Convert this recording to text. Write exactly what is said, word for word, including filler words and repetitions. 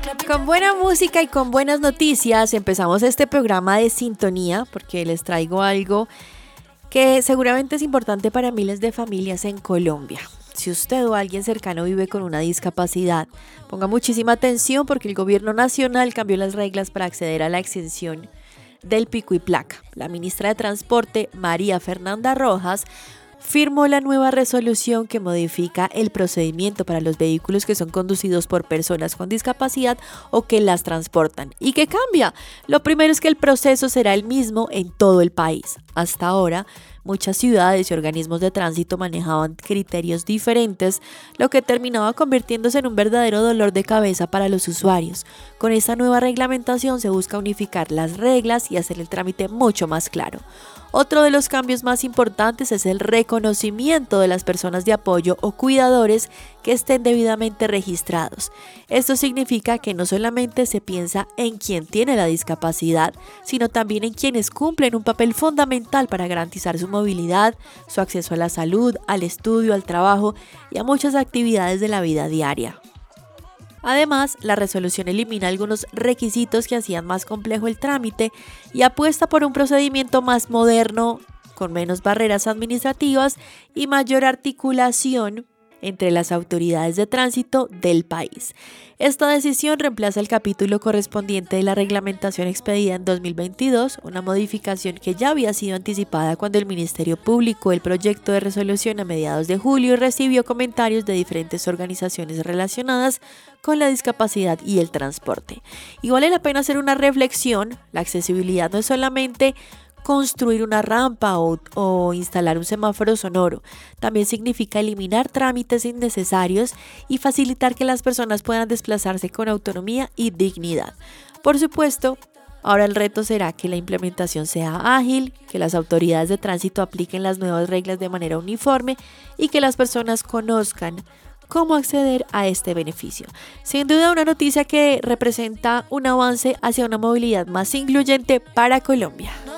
Con buena música y con buenas noticias empezamos este programa de sintonía porque les traigo algo que seguramente es importante para miles de familias en Colombia. Si usted o alguien cercano vive con una discapacidad, ponga muchísima atención porque el gobierno nacional cambió las reglas para acceder a la exención del pico y placa. La ministra de Transporte, María Fernanda Rojas, firmó la nueva resolución que modifica el procedimiento para los vehículos que son conducidos por personas con discapacidad o que las transportan. ¿Y qué cambia? Lo primero es que el proceso será el mismo en todo el país. Hasta ahora, muchas ciudades y organismos de tránsito manejaban criterios diferentes, lo que terminaba convirtiéndose en un verdadero dolor de cabeza para los usuarios. Con esta nueva reglamentación se busca unificar las reglas y hacer el trámite mucho más claro. Otro de los cambios más importantes es el reconocimiento de las personas de apoyo o cuidadores que estén debidamente registrados. Esto significa que no solamente se piensa en quien tiene la discapacidad, sino también en quienes cumplen un papel fundamental para garantizar su movilidad, su acceso a la salud, al estudio, al trabajo y a muchas actividades de la vida diaria. Además, la resolución elimina algunos requisitos que hacían más complejo el trámite y apuesta por un procedimiento más moderno, con menos barreras administrativas y mayor articulación entre las autoridades de tránsito del país. Esta decisión reemplaza el capítulo correspondiente de la reglamentación expedida en dos mil veintidós, una modificación que ya había sido anticipada cuando el Ministerio publicó el proyecto de resolución a mediados de julio y recibió comentarios de diferentes organizaciones relacionadas con la discapacidad y el transporte. Y vale la pena hacer una reflexión: la accesibilidad no es solamente construir una rampa o, o instalar un semáforo sonoro. También significa eliminar trámites innecesarios y facilitar que las personas puedan desplazarse con autonomía y dignidad. Por supuesto, ahora el reto será que la implementación sea ágil, que las autoridades de tránsito apliquen las nuevas reglas de manera uniforme y que las personas conozcan cómo acceder a este beneficio. Sin duda, una noticia que representa un avance hacia una movilidad más incluyente para Colombia.